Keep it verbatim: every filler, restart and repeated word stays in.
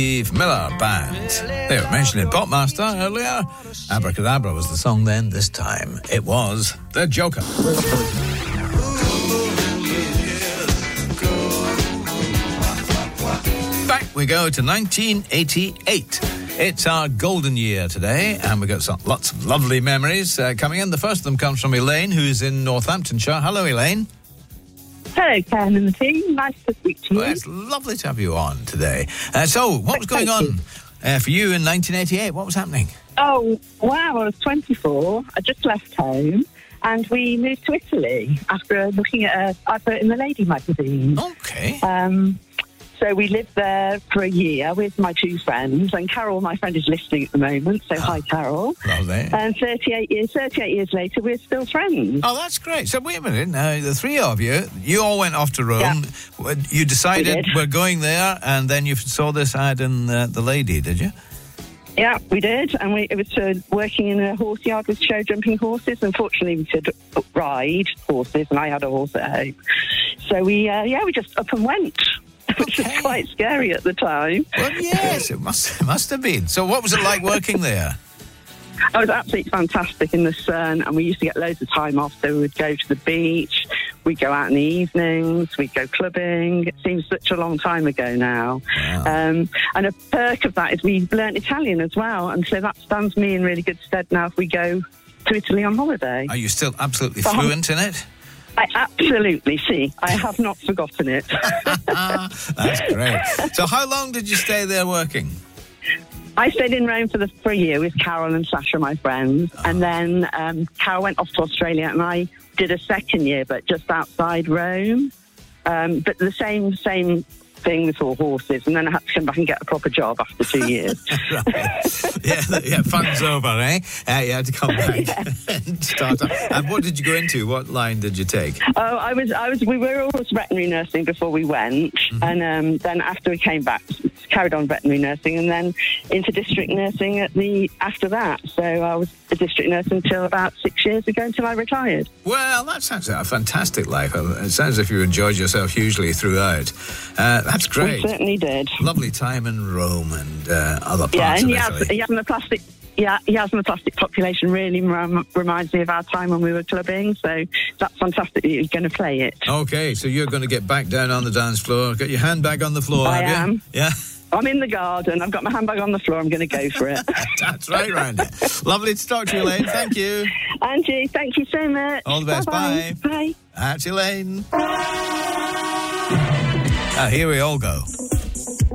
Steve Miller Band. They were mentioning Popmaster earlier. Abracadabra was the song then. This time it was The Joker. Back we go to nineteen eighty-eight. It's our golden year today, and we've got some, lots of lovely memories uh, coming in. The first of them comes from Elaine, who's in Northamptonshire. Hello, Elaine. Hello, Ken and the team. Nice to speak to you. Well, it's lovely to have you on today. Uh, so, what was going on uh, for you in nineteen eighty-eight? What was happening? Oh, wow. I was twenty-four. I just left home, and we moved to Italy after looking at an advert in the Lady magazine. Okay. Um, so we lived there for a year with my two friends, and Carol, my friend, is listening at the moment. So, hi, Carol. Lovely. And thirty-eight years, thirty-eight years later, we're still friends. Oh, that's great. So, wait a minute. Now, the three of you, you all went off to Rome. Yeah. You decided we we're going there, and then you saw this ad in uh, the Lady, did you? Yeah, we did, and we, it was uh, working in a horse yard with show jumping horses. Unfortunately, we could ride horses, and I had a horse at home. So we, uh, yeah, we just up and went, which Okay. was quite scary at the time. Well, yes, it must, it must have been. So, what was it like working there? It was absolutely fantastic in the sun, and we used to get loads of time off. So we would go to the beach, we'd go out in the evenings, we'd go clubbing. It seems such a long time ago now. Wow. Um, and a perk of that is we learnt Italian as well, and so that stands me in really good stead now if we go to Italy on holiday. Are you still absolutely Well, fluent in it? I absolutely see. I have not forgotten it. That's great. So, how long did you stay there working? I stayed in Rome for the for a year with Carol and Sasha, my friends, Oh. and then um, Carol went off to Australia, and I did a second year, but just outside Rome. Um, but the same same thing with all horses, and then I had to come back and get a proper job after two years. Right. Yeah, yeah, fun's over, eh? Uh, you had to come back and start up. And what did you go into? What line did you take? Oh, I was, I was. We were always veterinary nursing before we went, Mm-hmm. and um, then after we came back, carried on veterinary nursing, and then into district nursing at the after that. So I was a district nurse until about six years ago, until I retired. Well, that sounds like a fantastic life. It sounds as if you enjoyed yourself hugely throughout. Uh, that's great. We certainly did. Lovely time in Rome and uh, other parts Yeah, and of Yas, Italy. Yas and the plastic. Yeah, Yas and the plastic population really rem- reminds me of our time when we were clubbing. So that's fantastic that you're going to play it. Okay, so you're going to get back down on the dance floor. Get your handbag on the floor, I have you? am. Yeah. I'm in the garden. I've got my handbag on the floor. I'm going to go for it. That's right, round it. Lovely to talk to you, Elaine. Thank you. Angie, thank you so much. All the best. Bye-bye. Bye. Bye. That's Elaine. Ah, here we all go.